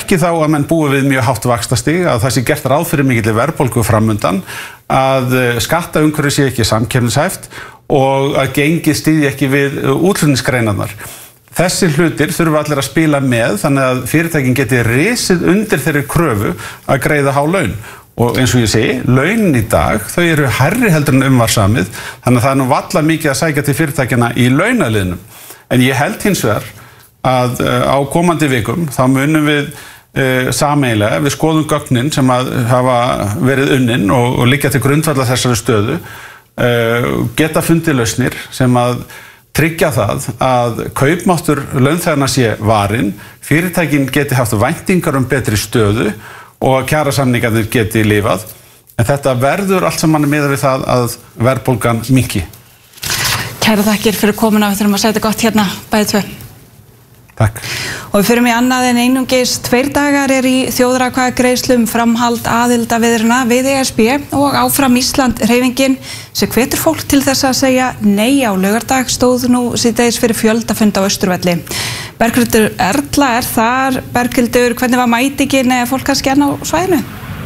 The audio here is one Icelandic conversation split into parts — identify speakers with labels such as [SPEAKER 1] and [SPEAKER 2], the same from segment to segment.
[SPEAKER 1] ekki þá að menn búi við mjög hátt vaxtastig, að það sé gert ráð fyrir mikilli verðbólgu framundan, að skattaumhverfi sé ekki samkeppnishæft og að gengið styðji ekki við útflutningsgreinarnar. Þessi hlutir þurfa allir að spila með þannig að fyrirtækin geti risið undir þeirri kröfu að greiða há laun. Og eins og ég segi, launin í dag, þau eru hærri heldur en var samið, þannig að það nú valla mikið að sækja til fyrirtækjana í launaliðnum. En ég held hins vegar að á komandi vikum þá munum við sameiginlega, við skoðum gögnin sem að hafa verið unnin og liggja til grundvallar þessari stöðu, geta fundið lausnir sem að tryggja það að kaupmáttur launþeganna sé varinn, fyrirtækin geti haft væntingar betri stöðu og kjarasamningarnir geti lifað. En þetta verður allt saman miðað við það að verðbólgan minnki.
[SPEAKER 2] Kæra þakkir fyrir komuna, við þurfum að segja þetta gott hérna bæði tvö.
[SPEAKER 1] Takk.
[SPEAKER 2] Og við förum í annað en einungis 2 dagar í þjóðaratkvæðagreiðslu framhald aðildarviðræðna við ESB og áfram Ísland hreyfingin sem hvetur fólk til þess að segja nei á laugardag stóð nú síðdegis fyrir fjöldafund á Austurvelli. Berghildur Erla þar. Berghildur, hvernig var mætingin eða fólk kannski enn á svæðinu?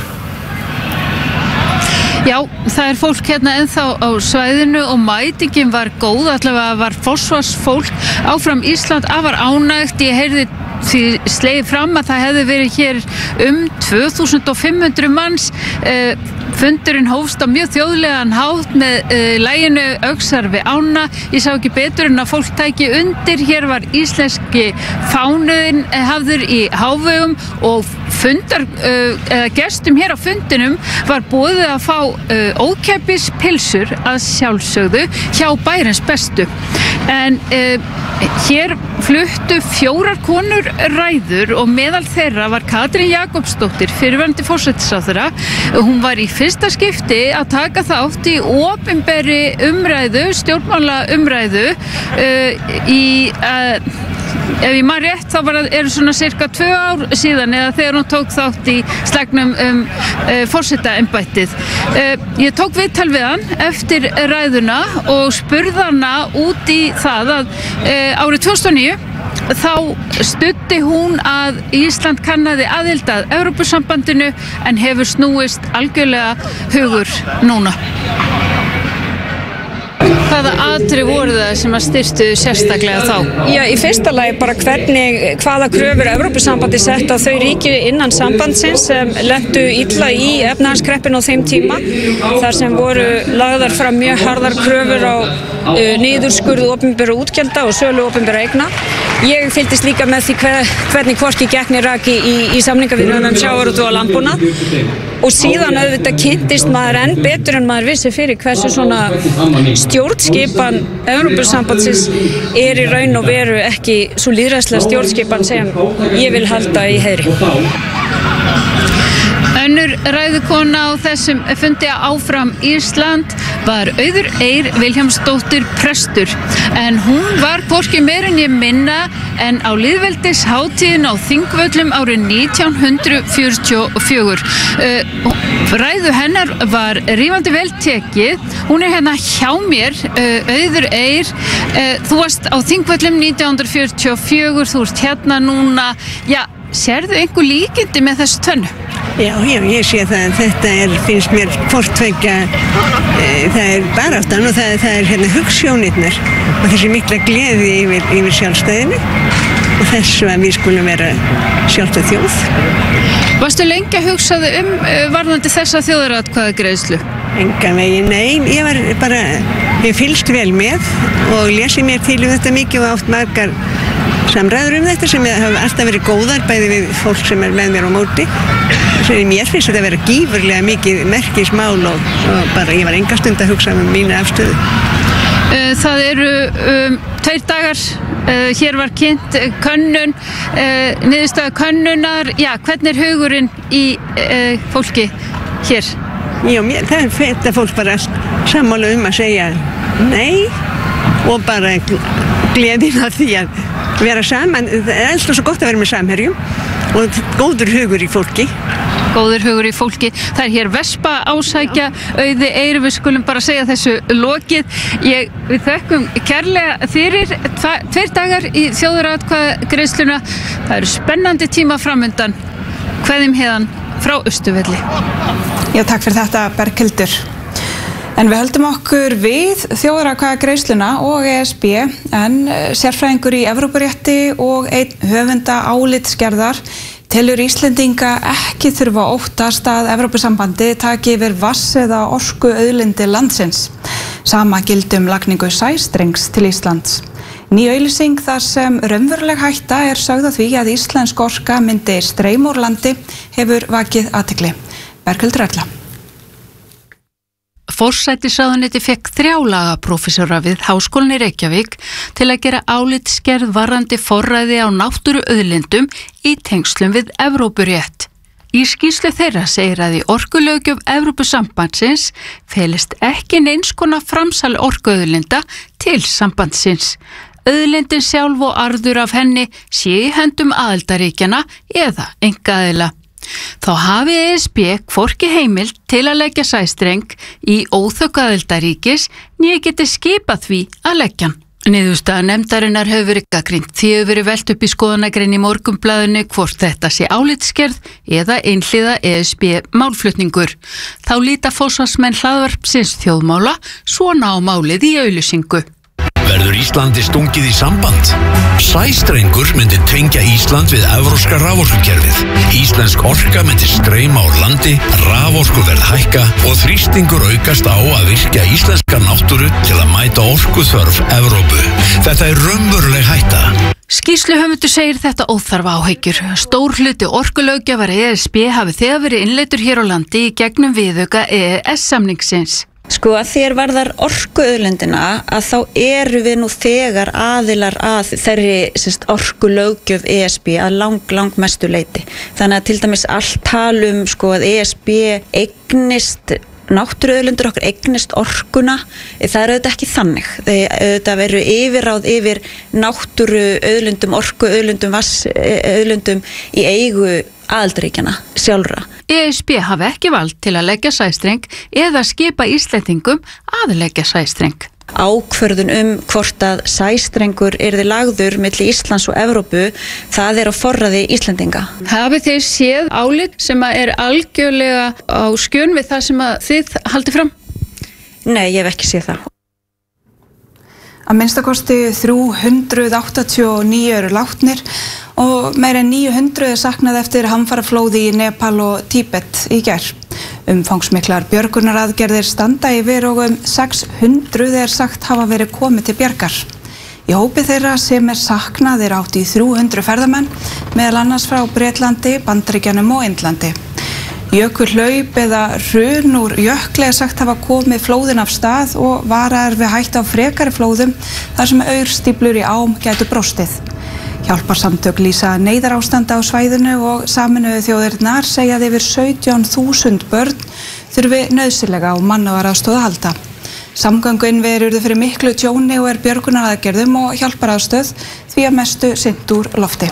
[SPEAKER 3] Já, það fólk hérna ennþá á svæðinu og mætingin var góð, allavega var forsvarsfólk áfram Ísland afar ánægt. Ég heyrði því slegið fram að það hefði verið hér 2500 manns. Fundurinn hófst á mjög þjóðlegan hátt með laginu Öxar við ána. Ég sá ekki betur en að fólk tæki undir. Hér var íslenski fánuðinn hafður í hávegum og gestum hér á fundinum var boðið að fá ókeypis pylsur að sjálfsögðu hjá Bærens bestu. En hér fluttu 4 konur ræður og meðal þeirra var Katrín Jakobsdóttir, fyrrverandi forsætisráðherra. Hún var í fyrsta skipti að taka þátt í opinberri umræðu, stjórnmálaumræðu ef ég man rétt þá eru svona cirka 2 ár síðan eða þegar hún tók þátt í slagnum forsetaembættið. Ég tók viðtal við hann eftir ræðuna og spurði hana út í það að árið 2009 þá studdi hún að Ísland kannaði aðild að Evrópusambandinu en hefur snúist algjörlega hugur núna. Hvaða atriði voru það sem að styrktu sérstaklega þá?
[SPEAKER 4] Já, í fyrsta lagi bara hvaða kröfur Evrópusambandi sett á þau ríki innan sambandsins sem lentu illa í efnahagskreppinu á þeim tíma. Þar sem voru lagðar fram mjög harðar kröfur á niðurskurð opinberra útgjalda og sölu opinberra eigna. Ég fylgdist líka með því hvernig hvorki gekk raki í samningaviðræðum sjávarútveg og landbúnað og síðan auðvitað kynntist maður enn betur en maður vissi fyrir hversu svona stjórnskipan Evrópusambandsins í raun og veru ekki svo lýðræðislega stjórnskipan sem ég vil halda í heiðri.
[SPEAKER 3] Önnur ræðukona á þessum fundi áfram Ísland var Auður Eir Vilhjálmsdóttir prestur en hún var hvorki meira en ég minna en á lýðveldishátíðin á Þingvöllum árið 1944. Ræðu hennar var rífandi vel tekið. Hún hérna hjá mér, Auður Eir. Þú varst á Þingvöllum 1944, þú ert hérna núna. Já, sérðu einhver líkindi með þessu tvennu?
[SPEAKER 5] Já, ég sé það að þetta finnst mér hvorttveggja, það baráttan og það hérna hugsjónirnar og þessi mikla gleði yfir sjálfstæðinu og þessu að við skulum vera sjálfstæð þjóð.
[SPEAKER 3] Varstu lengi að hugsaðu varðandi þessa þjóðaratkvæðagreiðslu?
[SPEAKER 5] Engan veginn, nei, ég fylgst vel með og lesi mér til þetta mikið og átt margar samræður þetta sem hafa alltaf verið góðar bæði við fólk sem með mér á móti. Mér finnst þetta að vera gífurlega mikið merkismál og bara ég var enga stund að hugsa mína afstöðu.
[SPEAKER 3] Það eru 2 dagar, hér var kynnt könnun, niðurstaða könnunar. Já, hvernig hugurinn í fólki hér?
[SPEAKER 5] Já, það þetta fólk bara sammála að segja nei og bara gleðin að því að vera saman. Það alltaf svo gott að vera með samherjum og góður hugur í fólki.
[SPEAKER 3] Góður hugur í fólki. Það hér Vespa ásækja Auði Eir, við skulum bara segja þessu lokið. Við þökkum kærlega fyrir 2 dagar í þjóðaratkvæðagreiðsluna. Það eru spennandi tíma framundan. Kveðjum héðan frá Austurvelli.
[SPEAKER 2] Já, takk fyrir þetta, Berghildur. En við höldum okkur við þjóðaratkvæðagreiðsluna og ESB en sérfræðingur í Evrópurétti og einn höfunda álitsgerðar telur Íslendinga ekki þurfa að óttast að Evrópusambandi taki yfir vatns- eða orkuauðlindir landsins. Sama gildi lagningu sæstrengs til Íslands. Ný auglýsing þar sem raunveruleg hætta sögð á því að íslensk orka myndi streyma úr landi hefur vakið athygli. Berghildur Erla.
[SPEAKER 3] Forsætisráðuneyti fékk 3 lagaprófessora við Háskólann í Reykjavík til að gera álitsgerð varðandi forræði á náttúruauðlindum í tengslum við Evrópurétt. Í skýrslu þeirra segir að í orkulöggjöf Evrópusambandsins felist ekki neins konar framsal orkuauðlinda til sambandsins. Auðlindin sjálf og arður af henni sé í höndum aðildarríkjanna eða einkaaðila. Þá hafi ESB hvorki heimild til að leggja sæstreng í óþökk aðildarríkis né geti skipað því að leggja hann. Niðurstaða nefndarinnar hefur verið gagnrýnd því hefur verið velt upp í skoðanagrein í Morgunblaðinu hvort þetta sé álitsgerð eða einhliða ESB málflutningur. Þá líta forsvarsmenn hlaðvarpsins þjóðmála svona á málið í auglýsingu.
[SPEAKER 6] Verður Íslandi stungið í samband? Sæstrengur myndi tengja Ísland við evrópska raforkukerfið. Íslensk orka myndi streyma úr landi, raforkuverð hækka og þrýstingur aukast á að virkja íslenska náttúru til að mæta orkuþörf Evrópu. Þetta raunveruleg hætta.
[SPEAKER 3] Skýrsluhöfundur segir þetta óþarfa áhyggjur. Stór hluti orkulöggjafar ESB hafi þegar verið innleiddur hér á landi í gegnum viðauka EES-samningsins.
[SPEAKER 7] Sko að þér varðar orkuauðlindina að þá eru við nú þegar aðilar að þeirri orkulöggjöf ESB að lang mestu leyti. Þannig að til dæmis allt talum sko að ESB eignist náttúruauðlindur okkar eignist orkuna, það auðvitað ekki þannig. Auðvitað veru yfirráð yfir náttúruauðlindum, orkuauðlindum, vatnsauðlindum í eigu aðildarríkjanna sjálfra.
[SPEAKER 3] ESB hafi ekki vald til að leggja sæstreng eða skipa Íslendingum að leggja sæstreng.
[SPEAKER 7] Ákvörðun hvort að sæstrengur yrði lagður milli Íslands og Evrópu, það á forræði Íslendinga.
[SPEAKER 3] Hafið þið séð álit sem algjörlega á skjön við það sem þið haldið fram?
[SPEAKER 7] Nei, ég hef ekki séð það.
[SPEAKER 2] Að minnstakosti 389 eru látnir og meira en 900 saknað eftir hamfaraflóði í Nepal og Tíbet í gær. Umfangsmiklar björgunaraðgerðir standa yfir og 600 sagt hafa verið komið til bjargar. Í hópi þeirra sem saknað átt í 300 ferðamenn, meðal annars frá Bretlandi, Bandaríkjunum og Indlandi. Jökulhlaup eða hrun úr jökli sagt hafa komið flóðin af stað og varar við hættu á frekari flóðum þar sem aurstíflur í ám gætu brostið. Hjálparsamtök lýsa neyðarástandi á svæðinu og Sameinuðu þjóðirnar segja að yfir 17.000 börn þurfi nauðsynlega á mannúðaraðstoð að halda. Samgönguinnviðir urðu fyrir miklu tjóni og björgunaraðgerðum og hjálparaðstöð því að mestu sinnt úr lofti.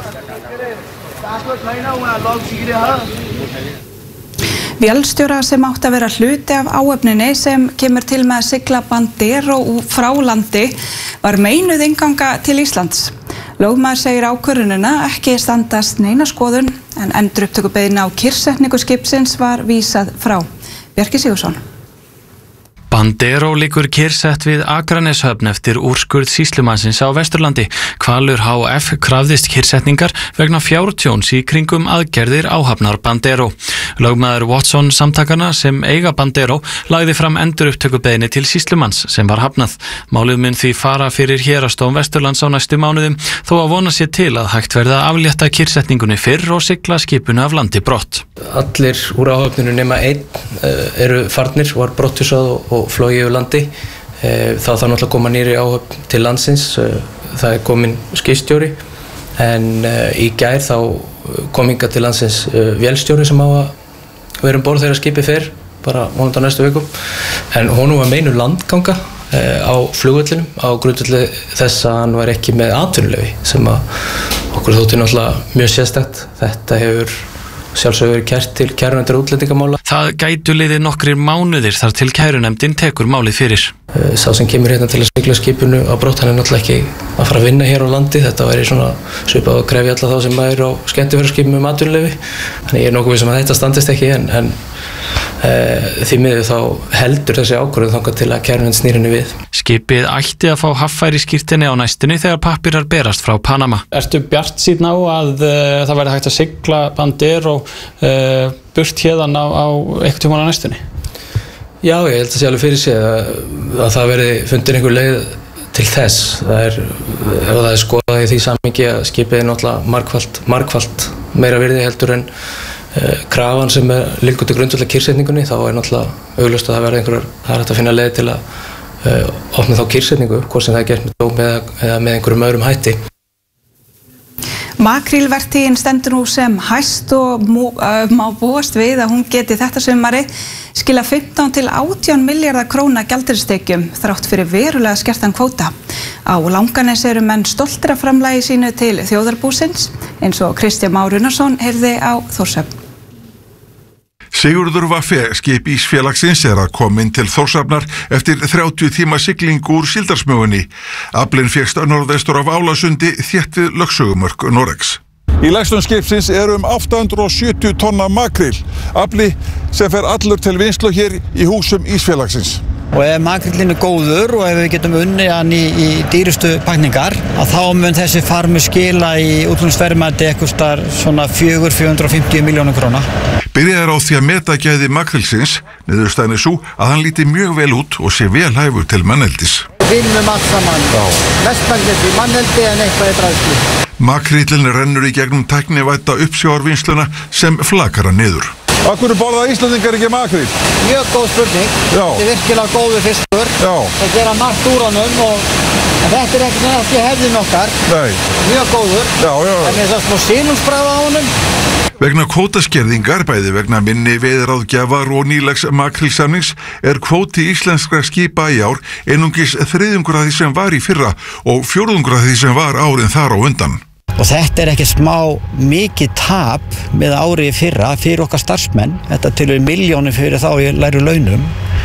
[SPEAKER 2] Vélstjóra sem átti að vera hluti af áhöfninni sem kemur til með að sigla Bandero frá landi var meinuð innganga til Íslands. Lögmaður segir ákvörðunina ekki standast neina skoðun en endurupptökubeiðni á kyrrsetningu skipsins var vísað frá. Bjarki Sigursson.
[SPEAKER 8] Bandero liggur kyrrsett við Akraneshöfn eftir úrskurð sýslumannsins á Vesturlandi. Hvalur HF krafðist kyrrsetningar vegna fjártjóns í kringum aðgerðir áhafnar Bandero. Lögmaður Watson samtakana sem eiga Bandero lagði fram endurupptökubeiðni til sýslumanns sem var hafnað. Málið mun því fara fyrir Héraðsdóm Vesturlands á næstu mánuðum þó að vona sér til að hægt verði að aflétta kyrrsetningunni fyrr og sigla skipinu af landi brott.
[SPEAKER 9] Allir úr áhöfninu nema einn eru farnir og var brottvísað og flóið yfir landi. Það þarf náttúrulega að koma nýri áhöfn til landsins. Það komin skipstjóri en í gær þá kom hingað til landsins vélstjóri sem á að vera um borð þegar skipið fer, bara vonandi á næstu vikum. En honum var meinu landganga á flugvellinum á grundvelli þess að hann var ekki með atvinnuleyfi sem að okkur þótti náttúrulega mjög sérstakt. Þetta hefur sjálfsögur verið kært til kærunefndar útlendingamála.
[SPEAKER 8] Það gætu liðið nokkrir mánuðir þar til kærunefndin tekur málið fyrir.
[SPEAKER 9] Sá sem kemur hérna til að sigla skipinu á brott, hann náttúrulega ekki að fara að vinna hér á landi. Þetta væri svona svipað að krefja alla þá sem væri á skemmtiferðaskipum atvinnuleyfi. Þannig ég nokkuð vissum að þetta standist ekki en því miður þá heldur þessi ákvörðun þangað til að kærunefnd snýr henni við.
[SPEAKER 8] Skipið ætti að fá haffærisskírteini á næstunni þegar pappírar berast frá Panama. Ertu bjartsýnn á að það verði hægt að sigla Bandero burt hérðan á einhvern tímann á næstunni?
[SPEAKER 9] Já, ég held að sé alveg fyrir sig að það verði fundin einhver leið til þess. Ef það er skoðað í því samhengi að skipið er náttúrulega margfalt meira virði heldur en krafan sem liggur til grundvallar kyrrsetningunni, þá er náttúrulega augljóst að það verði það er hægt að finna leið til að opna þá kyrrsetningu, hvort sem það er gert með dóm eða með einhverjum öðrum hætti.
[SPEAKER 2] Makrílvertíðin stendur nú sem hæst og má búast við að hún geti þetta sumari skila 15 til 18 milljarða króna gjaldeyristekjum þrátt fyrir verulega skertan kvóta. Á Langanesi eru menn stoltir af framlagi sínu til þjóðarbúsins, eins og Kristján Már Unnarsson heyrði á Þórshöfn.
[SPEAKER 10] Sigurður Vaffe, skip Ísfélagsins, að koma inn til Þórshafnar eftir 30 tíma siglingu úr Síldarsmjóinni. Aflinn fékkst norðvestur af Álasundi þétt við lögsögumörk Noregs.
[SPEAKER 11] Í lægstum skipsins eru 870 tonna makríl, afli sem fer allur til vinnslu hér í húsum Ísfélagsins.
[SPEAKER 12] Og ef makríllinn er góður og ef við getum unnið hann í dýrustu pakningar, að þá mun þessi farmur skila í útflutningsverðmæti eitthvað svona 450 milljónir króna.
[SPEAKER 10] Byrjað er á því að meta gæði makrílsins, niðurstaðan er sú að hann líti mjög vel út og sé vel hæfur til manneldis.
[SPEAKER 12] Við vinnum allt saman, mestmægnis í manneldi en eitthvað í bræðslu.
[SPEAKER 10] Makríllinn rennur í gegnum tæknivædda uppsjávarvinnsluna sem flakar hann niður.
[SPEAKER 11] Af hverju borða Íslendingar ekki makríl?
[SPEAKER 12] Mjög góð spurning. Þetta er virkilega góður fiskur. Það gera margt úr honum og þetta er ekki hefðin okkar.
[SPEAKER 10] Nei.
[SPEAKER 12] Mjög góður. En þess að smá silungsbragð á honum.
[SPEAKER 10] Vegna kvótaskerðingar, bæði vegna minni veiðiráðgjafar og nýlegs makrílsamnings, er kvóti íslenskra skipa í ár einungis 1/3 af því sem var í fyrra og 1/4 af því sem var árin þar á undan.
[SPEAKER 12] Og þetta er ekki smá mikið tap með árið í fyrra fyrir okkar starfsmenn. Þetta tilur milljónir fyrir þá í lægri launum.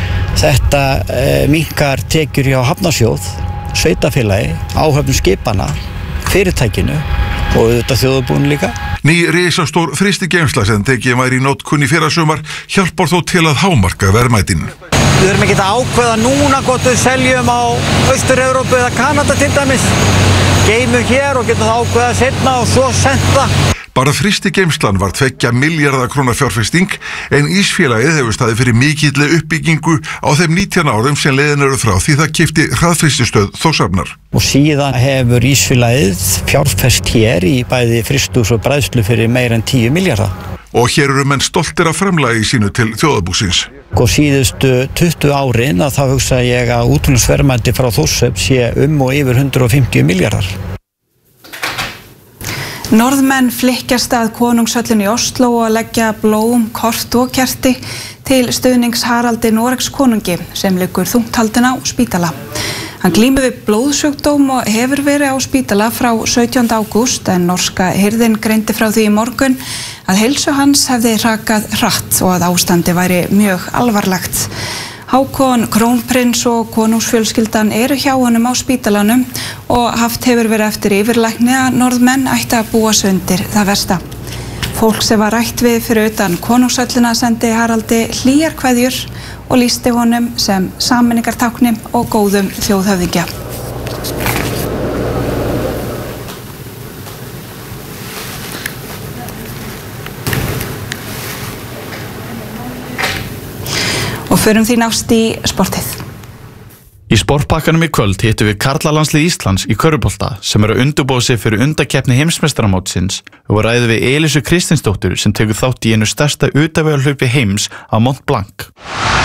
[SPEAKER 12] Þetta minnkar tekjur hjá Hafnarsjóð, sveitarfélagi, áhöfnum skipana, fyrirtækinu og auðvitað þjóðarbúinu líka.
[SPEAKER 10] Ný risastór frystigeymsla sem tekið var í notkun í fyrrasumar hjálpar þó til að hámarka verðmætin.
[SPEAKER 12] Við erum ekki að ákveða núna hvort við seljum á Austur-Evrópu eða Kanada til dæmis. Geymum hér og getum það ákveða seinna og svo senda.
[SPEAKER 10] Bara frystigeymslan var 2 milljarða króna fjárfesting en Ísfélagið hefur staðið fyrir mikilli uppbyggingu á þeim 19 árum sem leiðin eru frá því það keypti hraðfrystistöð Þórshafnar.
[SPEAKER 12] Og síðan hefur Ísfélagið fjárfest hér í bæði frystihús og bræðslu fyrir meira en 10 milljarða.
[SPEAKER 10] Og hér eru menn stoltir af framlagi sínu til þjóðarbúsins.
[SPEAKER 12] Og síðustu 20 árin að þá hugsa ég að útflutningsverðmæti frá Þórshöfn sé og yfir 150 milljarðar.
[SPEAKER 2] Norðmenn flykkjast að konungshöllin í Oslo og leggja blóm, kort og kerti til stuðnings Haraldi Noregs konungi sem liggur þungt haldinn á spítala. Hann glímir við blóðsjúkdóm og hefur verið á spítala frá 17. ágúst en norska hirðin greindi frá því í morgun að heilsu hans hefði hrakað hratt og að ástandi væri mjög alvarlegt. Hákon, krónprins og konungsfjölskyldan eru hjá honum á spítalanum og haft hefur verið eftir yfirlækni að Norðmenn ætti að búa sig undir það versta. Fólk sem var rætt við fyrir utan konungshöllina sendi Haraldi hlýjar kveðjur og lýsti honum sem sameiningartákni og góðum þjóðhöfðingja. Og förum því nást í sportið.
[SPEAKER 13] Í sportpakkanum í kvöld hittum við karlalandslið Íslands í körfubolta sem eru að undirbúa sig fyrir undankeppni heimsmeistaramótsins og ræðum við Elísu Kristinsdóttur sem tekur þátt í einu stærsta utanvegarhlaupi heims á Mont Blanc.